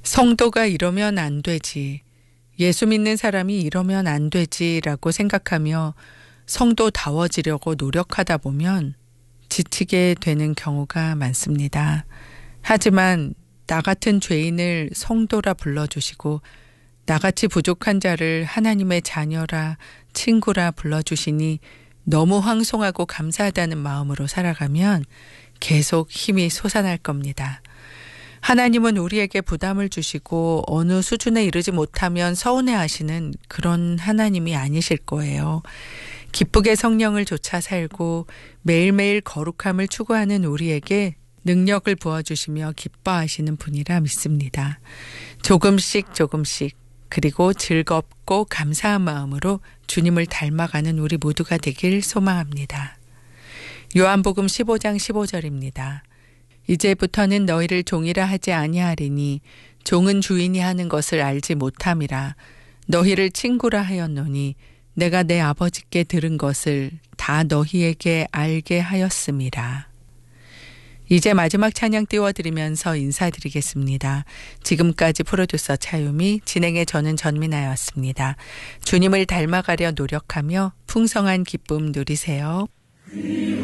성도가 이러면 안 되지. 예수 믿는 사람이 이러면 안 되지라고 생각하며 성도다워지려고 노력하다 보면 지치게 되는 경우가 많습니다. 하지만 나 같은 죄인을 성도라 불러주시고 나같이 부족한 자를 하나님의 자녀라 친구라 불러주시니 너무 황송하고 감사하다는 마음으로 살아가면 계속 힘이 솟아날 겁니다. 하나님은 우리에게 부담을 주시고 어느 수준에 이르지 못하면 서운해하시는 그런 하나님이 아니실 거예요. 기쁘게 성령을 좇아 살고 매일매일 거룩함을 추구하는 우리에게 능력을 부어주시며 기뻐하시는 분이라 믿습니다. 조금씩 그리고 즐겁고 감사한 마음으로 주님을 닮아가는 우리 모두가 되길 소망합니다. 요한복음 15장 15절입니다. 이제부터는 너희를 종이라 하지 아니하리니 종은 주인이 하는 것을 알지 못함이라. 너희를 친구라 하였노니 내가 내 아버지께 들은 것을 다 너희에게 알게 하였음이라. 이제 마지막 찬양 띄워드리면서 인사드리겠습니다. 지금까지 프로듀서 차유미, 진행의 저는 전민아였습니다. 주님을 닮아가려 노력하며 풍성한 기쁨 누리세요.